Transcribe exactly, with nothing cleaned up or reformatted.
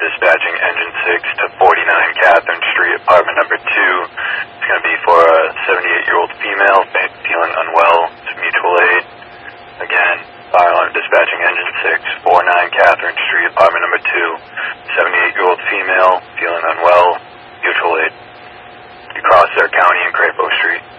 dispatching engine six to forty-nine Catherine Street, apartment number two. It's going to be for a seventy-eight-year-old female feeling unwell. It's mutual aid. Again, fire alarm dispatching engine six, forty-nine Catherine Street, apartment number two. seventy-eight-year-old female feeling unwell. Mutual aid. Across their county and Crapo Street.